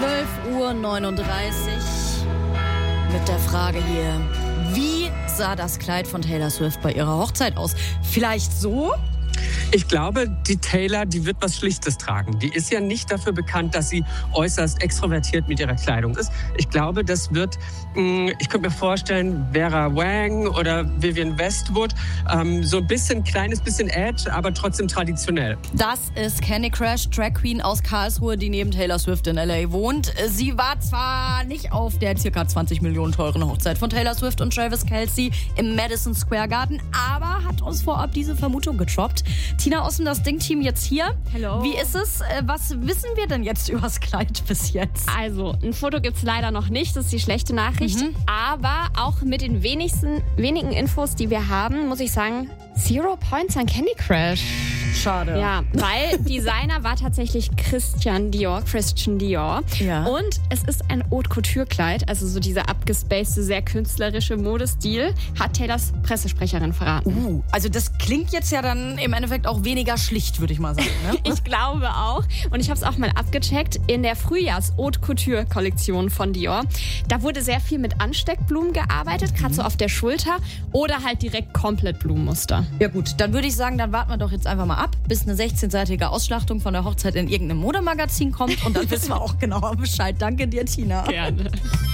12:39 Uhr mit der Frage hier: Wie sah das Kleid von Taylor Swift bei ihrer Hochzeit aus? Vielleicht so? Ich glaube, die Taylor, die wird was Schlichtes tragen. Die ist ja nicht dafür bekannt, dass sie äußerst extrovertiert mit ihrer Kleidung ist. Ich glaube, das wird, ich könnte mir vorstellen, Vera Wang oder Vivienne Westwood, so ein bisschen, kleines bisschen Edge, aber trotzdem traditionell. Das ist Candy Crush, Drag Queen aus Karlsruhe, die neben Taylor Swift in L.A. wohnt. Sie war zwar nicht auf der ca. 20 Millionen teuren Hochzeit von Taylor Swift und Travis Kelce im Madison Square Garden, aber hat uns vorab diese Vermutung getroppt. Tina aus dem Das Ding-Team jetzt hier. Hallo. Wie ist es? Was wissen wir denn jetzt über das Kleid bis jetzt? Also, ein Foto gibt's leider noch nicht, das ist die schlechte Nachricht. Aber auch mit den wenigen Infos, die wir haben, muss ich sagen, 0 Points an Candy Crush. Schade. Ja, weil Designer war tatsächlich Christian Dior. Ja. Und es ist ein Haute-Couture-Kleid, also so dieser abgespacede, sehr künstlerische Modestil, hat Taylors Pressesprecherin verraten. Also das klingt jetzt ja dann im Endeffekt auch weniger schlicht, würde ich mal sagen. Ne? Ich glaube auch. Und ich habe es auch mal abgecheckt. In der Frühjahrs-Haute-Couture-Kollektion von Dior, da wurde sehr viel mit Ansteckblumen gearbeitet, gerade so auf der Schulter oder halt direkt komplett Blumenmuster. Ja gut, dann würde ich sagen, dann warten wir doch jetzt einfach mal ab, bis eine 16-seitige Ausschlachtung von der Hochzeit in irgendeinem Modemagazin kommt und dann wissen wir auch genauer Bescheid. Danke dir, Tina. Gerne.